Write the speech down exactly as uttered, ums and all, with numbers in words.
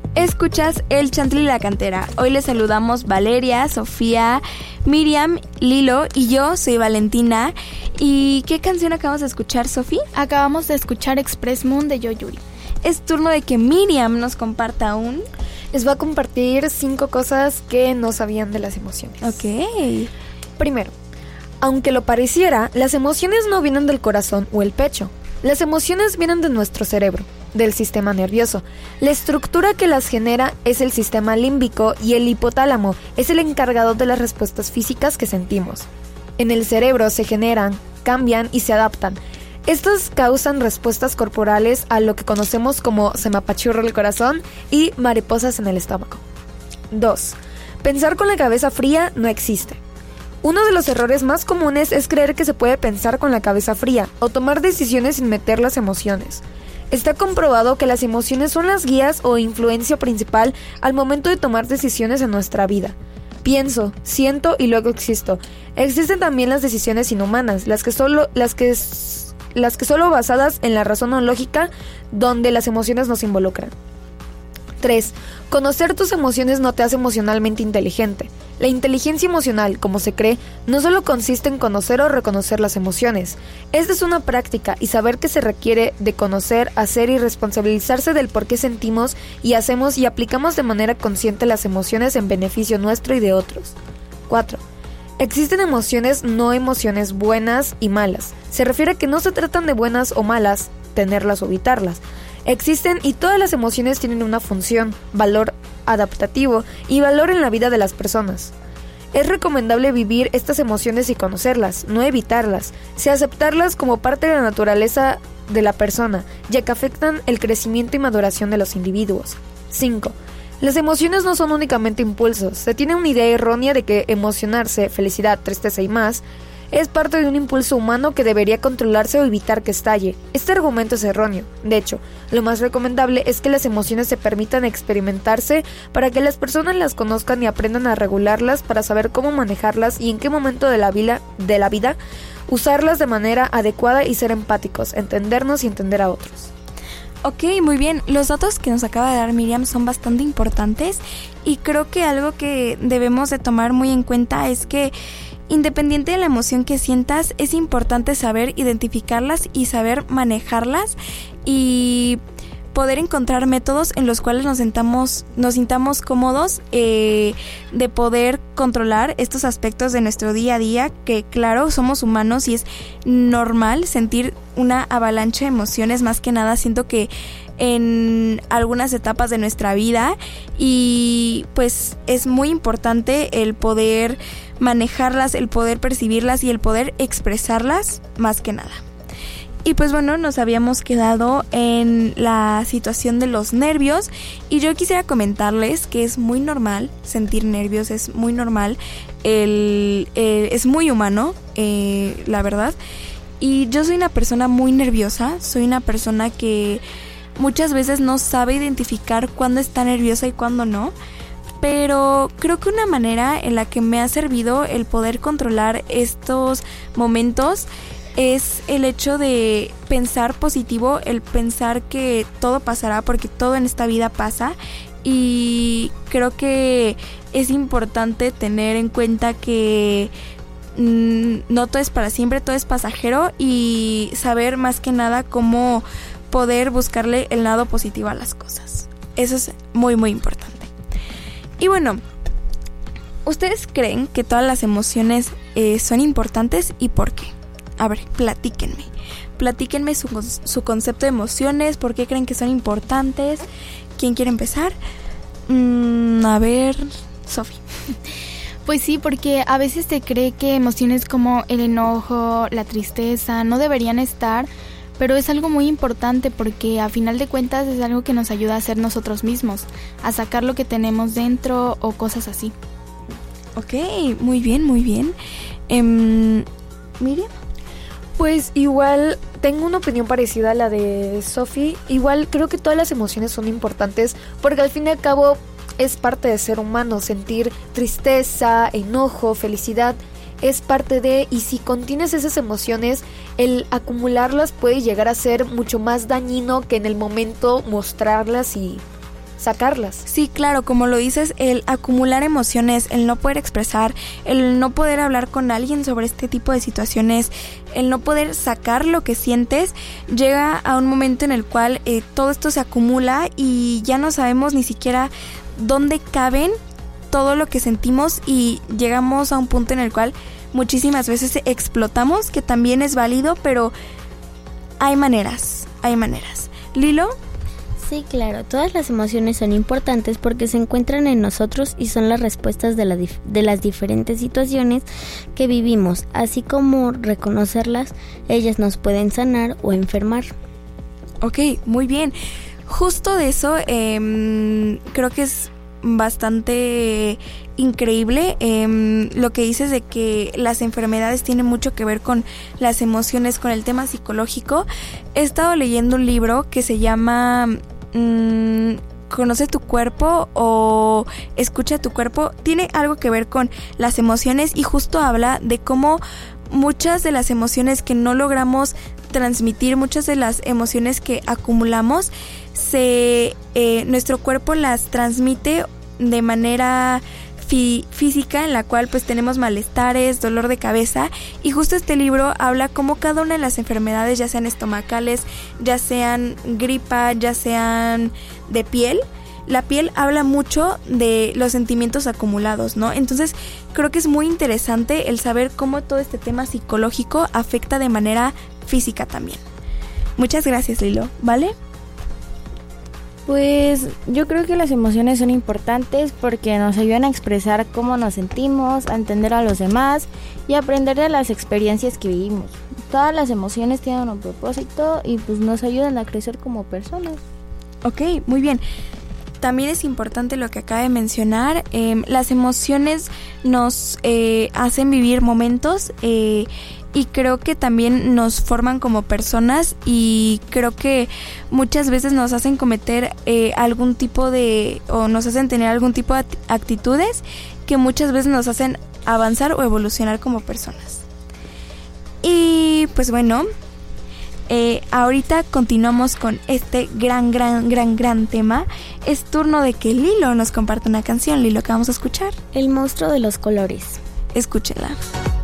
Escuchas El Chantil y la Cantera. Hoy les saludamos Valeria, Sofía, Miriam, Lilo y yo soy Valentina. ¿Y qué canción acabamos de escuchar, Sofía? Acabamos de escuchar Express Moon de Yo Yuri. Es turno de que Miriam nos comparta un... Les voy a compartir cinco cosas que no sabían de las emociones. Ok. Primero, aunque lo pareciera, las emociones no vienen del corazón o el pecho. Las emociones vienen de nuestro cerebro, del sistema nervioso. La estructura que las genera es el sistema límbico y el hipotálamo es el encargado de las respuestas físicas que sentimos. En el cerebro se generan, cambian y se adaptan. Estas causan respuestas corporales a lo que conocemos como se me apachurra el corazón y mariposas en el estómago. dos. Pensar con la cabeza fría no existe. Uno de los errores más comunes es creer que se puede pensar con la cabeza fría o tomar decisiones sin meter las emociones. Está comprobado que las emociones son las guías o influencia principal al momento de tomar decisiones en nuestra vida. Pienso, siento y luego existo. Existen también las decisiones inhumanas, las que solo, las que, las que solo basadas en la razón o lógica, donde las emociones nos involucran. tres. Conocer tus emociones no te hace emocionalmente inteligente. La inteligencia emocional, como se cree, no solo consiste en conocer o reconocer las emociones. Esta es una práctica y saber que se requiere de conocer, hacer y responsabilizarse del por qué sentimos y hacemos y aplicamos de manera consciente las emociones en beneficio nuestro y de otros. cuatro. Existen emociones no emociones buenas y malas. Se refiere a que no se tratan de buenas o malas, tenerlas o evitarlas. Existen y todas las emociones tienen una función, valor adaptativo y valor en la vida de las personas. Es recomendable vivir estas emociones y conocerlas, no evitarlas, sí aceptarlas como parte de la naturaleza de la persona, ya que afectan el crecimiento y maduración de los individuos. cinco. Las emociones no son únicamente impulsos. Se tiene una idea errónea de que emocionarse, felicidad, tristeza y más es parte de un impulso humano que debería controlarse o evitar que estalle. Este argumento es erróneo. De hecho, lo más recomendable es que las emociones se permitan experimentarse para que las personas las conozcan y aprendan a regularlas para saber cómo manejarlas y en qué momento de la vida, de la vida usarlas de manera adecuada y ser empáticos, entendernos y entender a otros. Ok, muy bien. Los datos que nos acaba de dar Miriam son bastante importantes y creo que algo que debemos de tomar muy en cuenta es que independiente de la emoción que sientas, es importante saber identificarlas y saber manejarlas y poder encontrar métodos en los cuales nos sintamos, nos sintamos cómodos eh, de poder controlar estos aspectos de nuestro día a día, que claro, somos humanos y es normal sentir una avalancha de emociones. Más que nada siento que en algunas etapas de nuestra vida y pues es muy importante el poder manejarlas, el poder percibirlas y el poder expresarlas más que nada. Y pues bueno, nos habíamos quedado en la situación de los nervios y yo quisiera comentarles que es muy normal sentir nervios, es muy normal, el, el, es muy humano, eh, la verdad. Y yo soy una persona muy nerviosa, soy una persona que muchas veces no sabe identificar cuándo está nerviosa y cuándo no. Pero creo que una manera en la que me ha servido el poder controlar estos momentos es el hecho de pensar positivo, el pensar que todo pasará porque todo en esta vida pasa y creo que es importante tener en cuenta que mmm, no todo es para siempre, todo es pasajero y saber más que nada cómo poder buscarle el lado positivo a las cosas. Eso es muy muy importante. Y bueno, ¿ustedes creen que todas las emociones eh, son importantes y por qué? A ver, platíquenme. Platíquenme su, su concepto de emociones, por qué creen que son importantes. ¿Quién quiere empezar? Mm, a ver, Sofi. Pues sí, porque a veces se cree que emociones como el enojo, la tristeza no deberían estar, pero es algo muy importante porque a final de cuentas es algo que nos ayuda a ser nosotros mismos, a sacar lo que tenemos dentro o cosas así. Ok, muy bien, muy bien. Um, ¿Miriam? Pues igual tengo una opinión parecida a la de Sofi. Igual creo que todas las emociones son importantes porque al fin y al cabo es parte de ser humano. Sentir tristeza, enojo, felicidad es parte de, y si contienes esas emociones, el acumularlas puede llegar a ser mucho más dañino que en el momento mostrarlas y sacarlas. Sí, claro, como lo dices, el acumular emociones, el no poder expresar, el no poder hablar con alguien sobre este tipo de situaciones, el no poder sacar lo que sientes, llega a un momento en el cual eh, todo esto se acumula y ya no sabemos ni siquiera dónde caben todo lo que sentimos y llegamos a un punto en el cual muchísimas veces explotamos, que también es válido, pero hay maneras, hay maneras. Lilo. Sí, claro, todas las emociones son importantes porque se encuentran en nosotros y son las respuestas de, la dif- de las diferentes situaciones que vivimos, así como reconocerlas, ellas nos pueden sanar o enfermar. Ok, muy bien. Justo de eso, eh, creo que es bastante increíble eh, lo que dices de que las enfermedades tienen mucho que ver con las emociones, con el tema psicológico. He estado leyendo un libro que se llama mmm, Conoce tu cuerpo o Escucha tu cuerpo. Tiene algo que ver con las emociones y justo habla de cómo muchas de las emociones que no logramos transmitir, muchas de las emociones que acumulamos, se eh, nuestro cuerpo las transmite de manera fi- física, en la cual pues tenemos malestares, dolor de cabeza, y justo este libro habla cómo cada una de las enfermedades, ya sean estomacales, ya sean gripa, ya sean de piel, la piel habla mucho de los sentimientos acumulados, ¿no? Entonces creo que es muy interesante el saber cómo todo este tema psicológico afecta de manera física también. Muchas gracias, Lilo, ¿vale? Pues yo creo que las emociones son importantes porque nos ayudan a expresar cómo nos sentimos, a entender a los demás y a aprender de las experiencias que vivimos. Todas las emociones tienen un propósito y pues nos ayudan a crecer como personas. Ok, muy bien. También es importante lo que acaba de mencionar. Eh, las emociones nos eh, hacen vivir momentos eh, y creo que también nos forman como personas, y creo que muchas veces nos hacen cometer eh, algún tipo de, o nos hacen tener algún tipo de actitudes que muchas veces nos hacen avanzar o evolucionar como personas. Y pues bueno, Eh, ahorita continuamos con este gran, gran, gran, gran tema. Es turno de que Lilo nos comparta una canción. Lilo, ¿qué vamos a escuchar? El monstruo de los colores. Escúchenla.